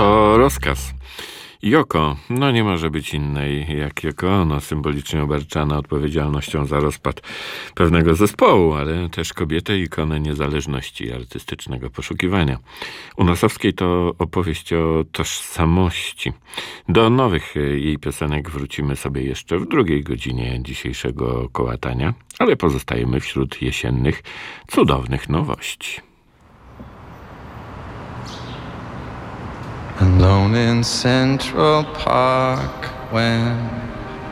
To rozkaz. Yoko, no nie może być innej jak Yoko Ono, symbolicznie obarczana odpowiedzialnością za rozpad pewnego zespołu, ale też kobietę, ikonę niezależności i artystycznego poszukiwania. U Nosowskiej to opowieść o tożsamości. Do nowych jej piosenek wrócimy sobie jeszcze w drugiej godzinie dzisiejszego kołatania, ale pozostajemy wśród jesiennych, cudownych nowości. Alone in Central Park when